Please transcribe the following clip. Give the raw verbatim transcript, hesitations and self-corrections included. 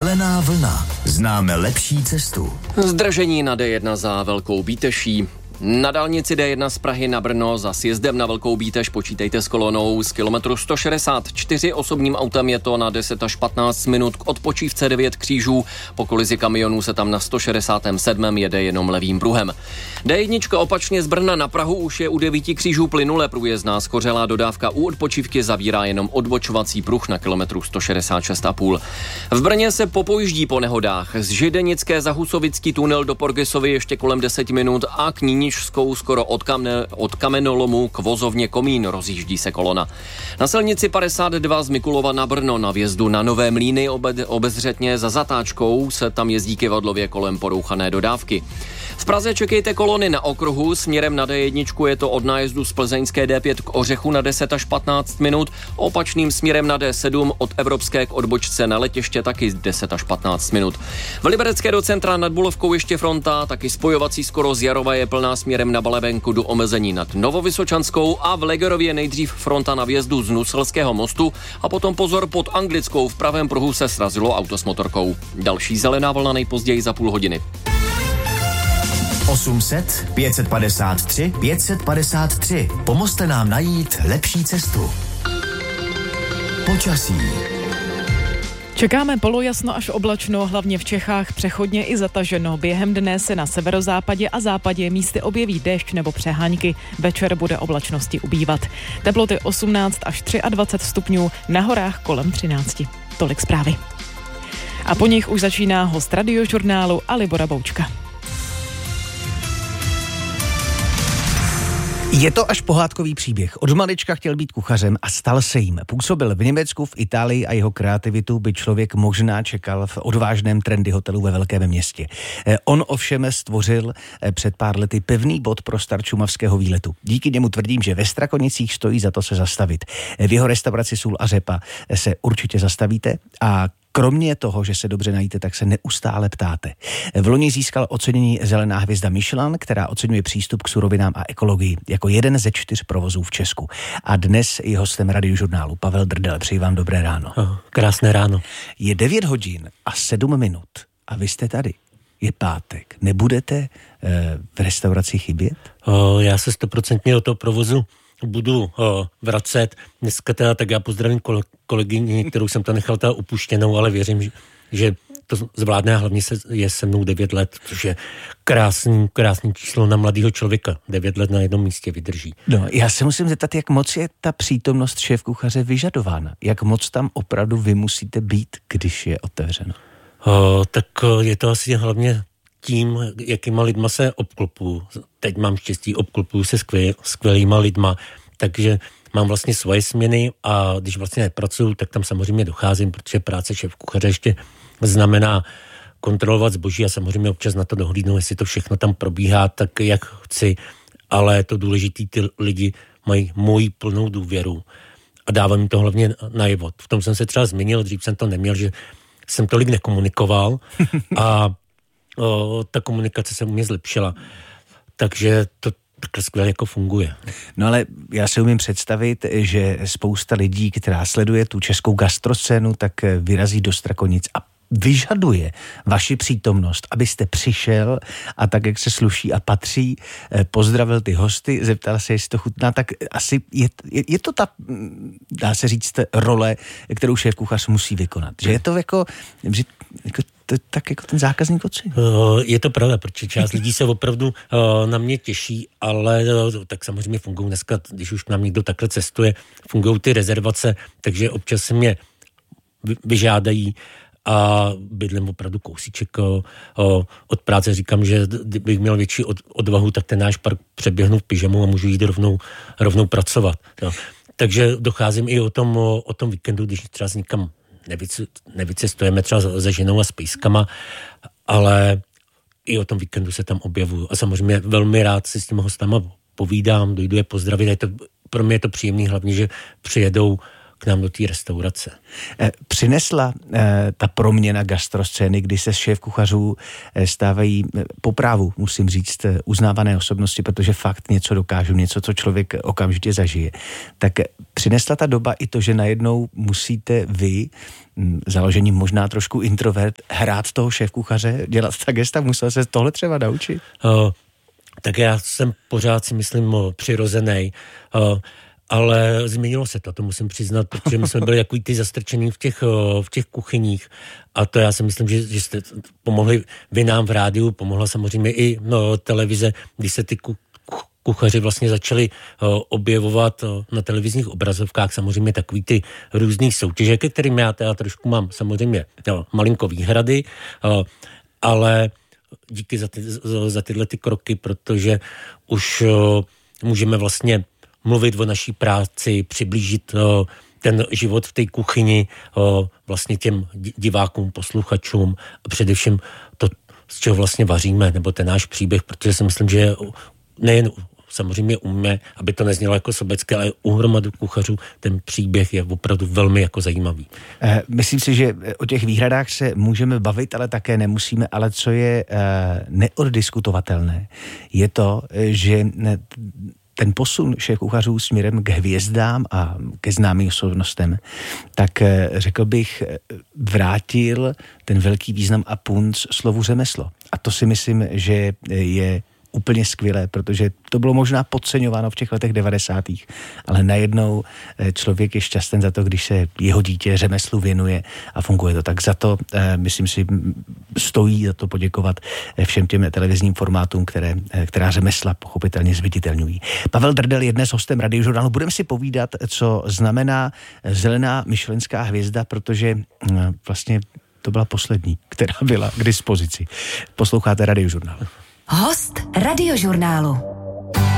Zelená vlna. Známe lepší cestu. Zdržení na D jedna za Velkou Bíteší. Na dálnici D jedna z Prahy na Brno za sjezdem na Velkou Bítež počítejte s kolonou z kilometru sto šedesát čtyři. Osobním autem je to na deset až patnáct minut. K odpočívce devět křížů. Po kolizi kamionů se tam na sto šedesát sedm jede jenom levým pruhem. D jedna opačně z Brna na Prahu už je u devíti křížů plynule průjezdná. Skořelá dodávka u odpočívky zavírá jenom odbočovací pruh na kilometru sto šedesát šest a půl. V Brně se popojíždí po nehodách. Z Židenické za Husovický tunel do Porgesovy ještě kolem deset minut a k Nínižskou skoro od, kamne, od kamenolomu k vozovně Komín rozjíždí se kolona. Na silnici padesát dva z Mikulova na Brno na vjezdu na Nové Mlýny obe, obezřetně za zatáčkou se tam jezdí kyvadlově kolem porouchané dodávky. V Praze čekejte kolony na okruhu, směrem na D jedna je to od nájezdu z plzeňské D pět k Ořechu na deset až patnáct minut, opačným směrem na D sedm od Evropské k odbočce na letiště taky deset až patnáct minut. V Liberecké do centra nad Bulovkou ještě fronta, taky spojovací skoro z Jarova je plná směrem na Balebenku do omezení nad Novovysočanskou a v Legerově nejdřív fronta na vjezdu z Nuselského mostu a potom pozor pod Anglickou, v pravém pruhu se srazilo auto s motorkou. Další zelená vlna nejpozději za půl hodiny. osm set, pět set padesát tři, pět set padesát tři. Pomozte nám najít lepší cestu. Počasí. Čekáme polojasno až oblačno, hlavně v Čechách přechodně i zataženo. Během dne se na severozápadě a západě místy objeví déšť nebo přehánky. Večer bude oblačnosti ubývat. Teploty osmnáct až dvacet tři stupňů, na horách kolem třináct. Tolik zprávy. A po nich už začíná host Radiožurnálu a Libora Boučka. Je to až pohádkový příběh. Od malička chtěl být kuchařem a stal se jím. Působil v Německu, v Itálii a jeho kreativitu by člověk možná čekal v odvážném trendy hotelu ve velkém městě. On ovšem stvořil před pár lety pevný bod pro start šumavského výletu. Díky němu tvrdím, že ve Strakonicích stojí za to se zastavit. V jeho restauraci Sůl a řepa se určitě zastavíte a kromě toho, že se dobře najíte, tak se neustále ptáte. V loni získal ocenění Zelená hvězda Michelin, která oceňuje přístup k surovinám a ekologii jako jeden ze čtyř provozů v Česku. A dnes je hostem Radiožurnálu Pavel Drdel. Přeji vám dobré ráno. Oh, krásné ráno. Je devět hodin a sedm minut a vy jste tady. Je pátek. Nebudete e, v restauraci chybět? Oh, já se stoprocentně do toho provozu budu oh, vracet. Dneska teda tak já pozdravím kolegyni, kterou jsem tam nechal teda upuštěnou, ale věřím, že, že to zvládne a hlavně se, je se mnou devět let, což je krásný, krásný číslo na mladého člověka. devět let na jednom místě vydrží. No, já se musím zeptat, jak moc je ta přítomnost šéfkuchaře vyžadována? Jak moc tam opravdu vy musíte být, když je otevřeno? Oh, tak je to asi hlavně tím, jakýma lidma se obklopuju. Teď mám štěstí, obklopuju se skvěl, skvělýma lidma, takže mám vlastně svoje směny a když vlastně nepracuju, tak tam samozřejmě docházím, protože práce šéfkuchaře ještě znamená kontrolovat zboží a samozřejmě občas na to dohlídnu, jestli to všechno tam probíhá tak, jak chci, ale to důležitý, ty lidi mají moji plnou důvěru a dávám jim to hlavně najevo. V tom jsem se třeba zmínil, dřív jsem to neměl, že jsem tolik nekomunikoval a O, ta komunikace se u mě zlepšila. Takže to takhle skvěle jako funguje. No ale já si umím představit, že spousta lidí, která sleduje tu českou gastroscénu, tak vyrazí do Strakonic a vyžaduje vaši přítomnost, abyste přišel a tak, jak se sluší a patří, pozdravil ty hosty, zeptal se, jestli to chutná, tak asi je, je, je to ta, dá se říct, role, kterou šéfkuchař musí vykonat. Že je to jako, že, jako to, tak jako ten zákazník ocení. Je to pravda, protože část lidí se opravdu na mě těší, ale tak samozřejmě fungují dneska, když už nám někdo takhle cestuje, fungují ty rezervace, takže občas se mě vyžádají a bydlím opravdu kousíček o, o, od práce. Říkám, že kdybych měl větší od, odvahu, tak ten náš park přeběhnu v pyžamu a můžu jít rovnou, rovnou pracovat. Jo. Takže docházím i o tom, o, o tom víkendu, když třeba s nikam nevycestujeme třeba se ženou a s pejskama, ale i o tom víkendu se tam objevuju. A samozřejmě velmi rád si s těma hostama povídám, dojdu je pozdravit. Je to, pro mě je to příjemný, hlavně, že přijedou k nám do té restaurace. Přinesla ta proměna gastroscény, kdy se z šéfkuchařů stávají po právu, musím říct, uznávané osobnosti, protože fakt něco dokážu, něco, co člověk okamžitě zažije. Tak přinesla ta doba i to, že najednou musíte vy, založením možná trošku introvert, hrát toho šéfkuchaře, dělat ta gesta, musel se tohle třeba naučit? Uh, tak já jsem pořád si myslím přirozený, uh, ale změnilo se to, to musím přiznat, protože my jsme byli jako ty zastrčený v těch, v těch kuchyních a to já si myslím, že, že jste pomohli vy nám v rádiu, pomohla samozřejmě i no, televize, když se ty ku, kuchaři vlastně začali uh, objevovat uh, na televizních obrazovkách samozřejmě takový ty různý soutěže, ke kterým já teda trošku mám samozřejmě no, malinko výhrady, uh, ale díky za, ty, za tyhle ty kroky, protože už uh, můžeme vlastně mluvit o naší práci, přiblížit uh, ten život v té kuchyni uh, vlastně těm divákům, posluchačům a především to, z čeho vlastně vaříme, nebo ten náš příběh, protože si myslím, že nejen samozřejmě umíme, aby to neznělo jako sobecké, ale u hromadu kuchařů ten příběh je opravdu velmi jako zajímavý. Eh, myslím si, že o těch výhradách se můžeme bavit, ale také nemusíme, ale co je eh, neoddiskutovatelné, je to, že ne, ten posun šéfkuchařů směrem k hvězdám a ke známým osobnostem, tak řekl bych, vrátil ten velký význam a punc slovu řemeslo. A to si myslím, že je úplně skvělé, protože to bylo možná podceňováno v těch letech devadesátých, ale najednou člověk je šťastný za to, když se jeho dítě řemeslu věnuje a funguje to. Tak za to, myslím si, stojí za to poděkovat všem těm televizním formátům, které, která řemesla pochopitelně zviditelňují. Pavel Drdel je dnes hostem Radiožurnálu. Budeme si povídat, co znamená zelená michelinská hvězda, protože vlastně to byla poslední, která byla k dispozici. Posloucháte Radiožurnál. Host Radiožurnálu.